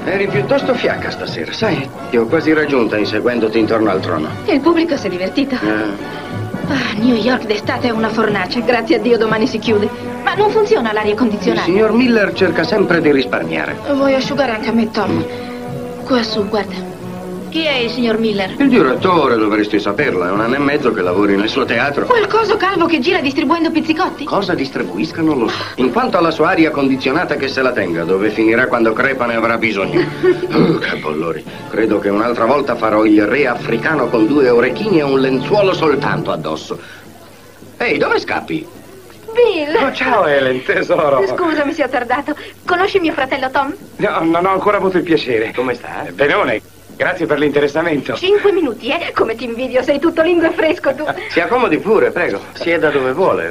Eri piuttosto fiacca stasera, sai? Ti ho quasi raggiunta inseguendoti intorno al trono. Il pubblico si è divertito. New York d'estate è una fornace. Grazie a Dio domani si chiude. Ma non funziona l'aria Il condizionata. signor Miller cerca sempre di risparmiare. Vuoi asciugare anche a me, Tom? Qua su, guarda. Chi è il signor Miller? Il direttore, dovresti saperlo, è un anno e mezzo che lavori nel suo teatro. Quel coso calvo che gira distribuendo pizzicotti? Cosa distribuisca non lo so. In quanto alla sua aria condizionata, che se la tenga, dove finirà quando crepa ne avrà bisogno. Che bollori. Credo che un'altra volta farò il re africano con 2 orecchini e un lenzuolo soltanto addosso. Ehi, dove scappi? Bill! Oh, ciao Helen, tesoro. Scusa, mi sia tardato. Conosci mio fratello Tom? No, non ho ancora avuto il piacere. Come sta? Benone, grazie per l'interessamento. 5 minuti, eh? Come ti invidio, sei tutto lingue fresco tu. Si accomodi pure, prego. Sieda dove vuole.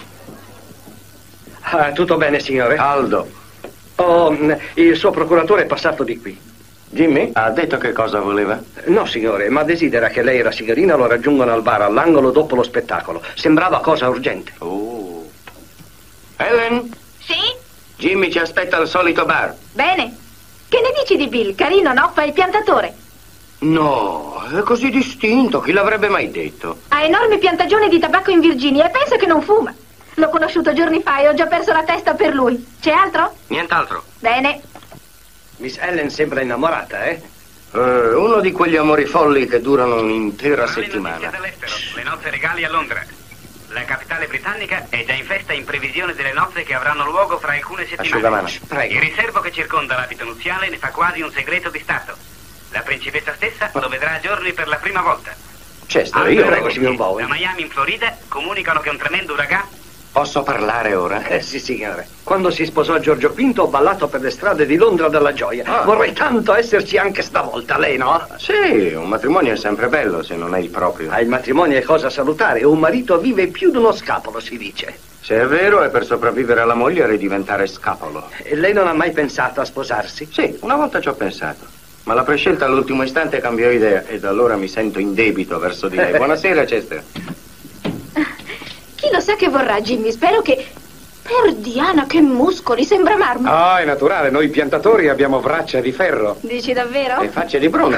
Tutto bene, signore? Aldo. Il suo procuratore è passato di qui. Jimmy? Ha detto che cosa voleva? No, signore, ma desidera che lei e la signorina lo raggiungano al bar all'angolo dopo lo spettacolo. Sembrava cosa urgente. Helen? Sì? Jimmy ci aspetta al solito bar. Bene. Che ne dici di Bill? Carino, no? Fa il piantatore. No, è così distinto, chi l'avrebbe mai detto? Ha enormi piantagioni di tabacco in Virginia e pensa che non fuma. L'ho conosciuto giorni fa e ho già perso la testa per lui. C'è altro? Nient'altro. Bene. Miss Helen sembra innamorata, eh? Uno di quegli amori folli che durano un'intera settimana. Dall'estero, le nozze regali a Londra. La capitale britannica è già in festa in previsione delle nozze che avranno luogo fra alcune settimane. Asciugamano. Prego. Il riservo che circonda l'abito nuziale ne fa quasi un segreto di Stato. La principessa stessa lo vedrà a giorni per la prima volta. Chester, Altre io prego, notizie signor Bowen. da Miami in Florida comunicano che un tremendo uragano. posso parlare ora? Sì, signore. Quando si sposò Giorgio V ho ballato per le strade di Londra dalla gioia. Vorrei tanto esserci anche stavolta, lei no? Sì, un matrimonio è sempre bello se non è il proprio. Il matrimonio è cosa salutare. Un marito vive più di uno scapolo, si dice. Se è vero, è per sopravvivere alla moglie e diventare scapolo. E lei non ha mai pensato a sposarsi? Sì, una volta ci ho pensato. Ma la prescelta all'ultimo istante cambiò idea e da allora mi sento in debito verso di lei. Buonasera, Chester. Chi lo sa che vorrà, Jimmy? Spero che... Per Diana, che muscoli, sembra marmo. Ah, è naturale, noi piantatori abbiamo braccia di ferro. Dici davvero? E facce di bronzo.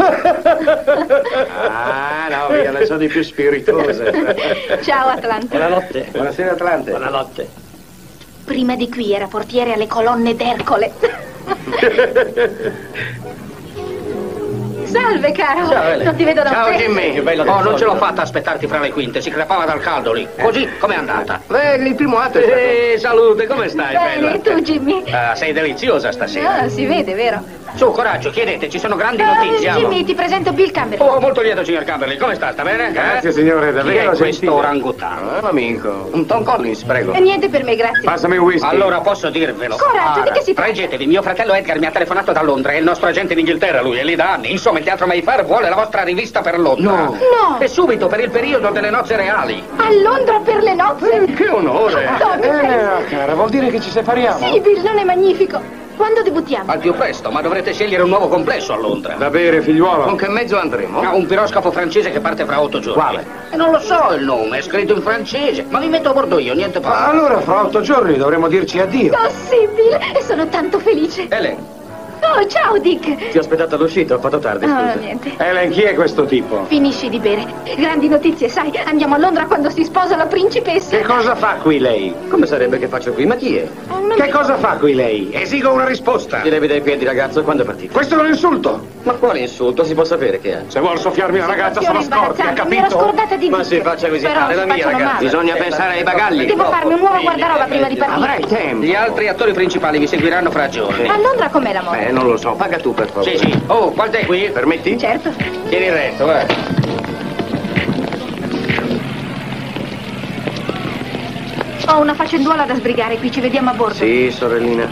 Ah, no, via, ne sono di più spiritose. Ciao, Atlante. Buonanotte. Buonasera, Atlante. Buonanotte. Prima di qui era portiere alle colonne d'Ercole. Salve, caro. Ciao, Ele. Non ti vedo da un Ciao, pezzo. Jimmy. Non ce l'ho fatta a aspettarti fra le quinte, si crepava dal caldo lì. Così, com'è andata? Beh, il primo atto è stato... Salute, come stai, Bene, e tu, Jimmy? Sei deliziosa stasera. Ah, si vede, vero? Su, coraggio, chiedete, ci sono grandi notizie. Jimmy, ti presento Bill Camberley. Oh, molto lieto, signor Camberley. Come sta? Sta bene? Grazie, signore, Chi davvero è questo gentile. orangutano? Un amico. Un Tom Collins, prego. E niente per me, grazie. Passami un whisky. Allora, posso dirvelo. Coraggio, di che si tratta? Reggetevi, mio fratello Edgar mi ha telefonato da Londra, è il nostro agente in Inghilterra, lui è lì da anni. Insomma, il Teatro Mayfair vuole la vostra rivista per Londra. No. No. E subito, per il periodo delle nozze reali. A Londra per le nozze. Che onore. Tommy, sei... cara, vuol dire che ci separiamo? Sì, Bill, non è magnifico. Quando debuttiamo? Al più presto, ma dovrete scegliere un nuovo complesso a Londra. Da bere, figliuolo. Con che mezzo andremo? Ha un piroscafo francese che parte fra 8 giorni. Quale? E non lo so il nome, è scritto in francese. Ma mi metto a bordo io, niente fa. Allora, fra 8 giorni dovremo dirci addio. Oh, sì, Bill, e sono tanto felice. Helen, Oh, ciao, Dick. Ti ho aspettato all'uscita, ho fatto tardi, No, niente. Helen, chi è questo tipo? Finisci di bere. Grandi notizie, sai, andiamo a Londra quando si sposa la principessa. Che cosa fa qui lei? Come sarebbe che faccio qui? Ma chi è? Che cosa fa qui lei? Esigo una risposta. Ti levi dai piedi, ragazzo, quando è partito? Questo è un insulto. Ma quale insulto? Si può sapere che è? Se vuol soffiarmi la ragazza sono scorti, ha Mi ero capito? scordata di Ma Dick. si faccia visitare Però la si mia facciano ragazza. male. Bisogna pensare ai bagagli. Devo farmi un nuovo guardaroba prima di partire. Avrai tempo. gli altri attori principali vi seguiranno fra giorni. A Londra com'è la moda? Non lo so, paga tu per favore. Sì, sì. Oh, quanto è qui? Permetti? Certo. Tieni il resto, va. Ho una faccenduola da sbrigare qui, ci vediamo a bordo. Sì, sorellina.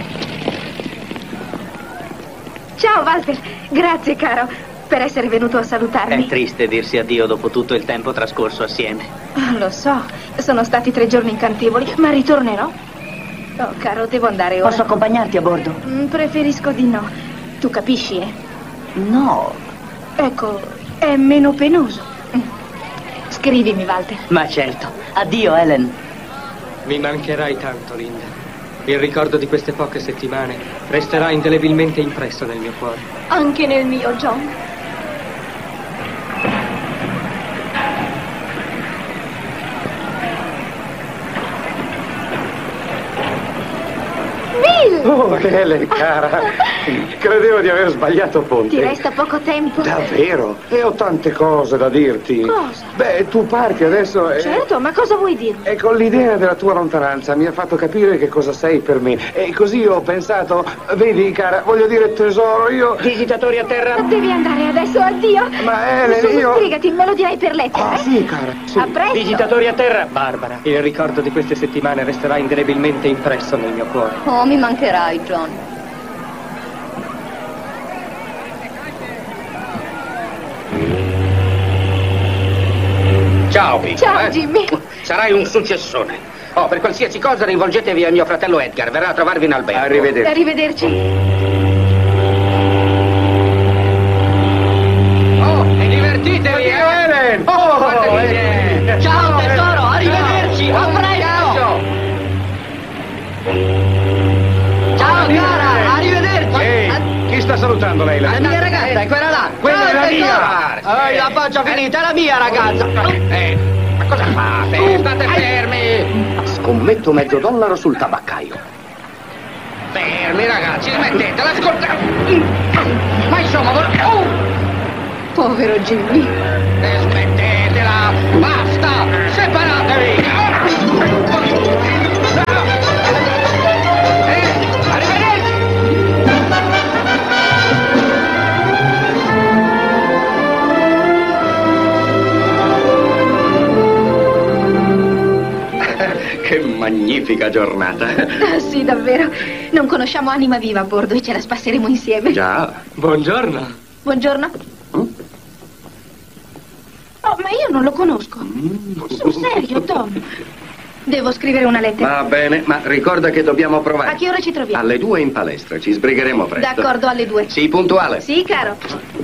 Ciao, Walter. Grazie, caro, per essere venuto a salutarmi. È triste dirsi addio dopo tutto il tempo trascorso assieme. Lo so, sono stati 3 giorni incantevoli, ma ritornerò. Oh, caro, devo andare ora. Posso accompagnarti a bordo? Preferisco di no. Tu capisci, eh? No, Ecco, è meno penoso. Scrivimi, Walter. ma certo. Addio, Helen. Mi mancherai tanto, Linda. Il ricordo di queste poche settimane resterà indelebilmente impresso nel mio cuore. Anche nel mio, John. Oh, Helen, cara. Credevo di aver sbagliato ponte. Ti resta poco tempo. Davvero? E ho tante cose da dirti. Cosa? Beh, tu parti adesso e... Certo, ma cosa vuoi dire? E con l'idea della tua lontananza mi ha fatto capire che cosa sei per me. E così ho pensato, vedi, cara, voglio dire tesoro, io... Visitatori a terra. Devi andare adesso, addio. Ma Helen, io... Sbrigati, me lo dirai per lettera. Ah, sì, cara, sì. A presto. Visitatori a terra. Barbara, il ricordo di queste settimane resterà indelebilmente impresso nel mio cuore. Oh, mi mancherai, John. Ciao, Pete. Ciao, Jimmy. Sarai un successone. Oh, per qualsiasi cosa rivolgetevi a mio fratello Edgar. Verrà a trovarvi in albergo. Arrivederci. Arrivederci. Oh, e divertitevi, Helen! Oh, guardatevi bene. Ciao tesoro, arrivederci, a presto! Ciao cara, arrivederci! Ehi, chi sta salutando lei? La mia ragazza è quella là! Quella è la mia! La faccia finita, è la mia ragazza! Ma cosa fate? State fermi! Scommetto $10 sul tabaccaio. Fermi, ragazzi, smettetela, ascoltate! Ma insomma, Povero Jimmy. smettetela! Basta! Separatevi! Arrivederci! Che magnifica giornata. Ah, sì, davvero. Non conosciamo anima viva a bordo e ce la spasseremo insieme. Già. Buongiorno. Buongiorno. Oh, ma io non lo conosco. Sul serio, Tom. Devo scrivere una lettera. Va bene, ma ricorda che dobbiamo A provare. che ora ci troviamo? Alle 2 in palestra, ci sbrigheremo presto. D'accordo, alle 2. Sii puntuale. Sì, caro.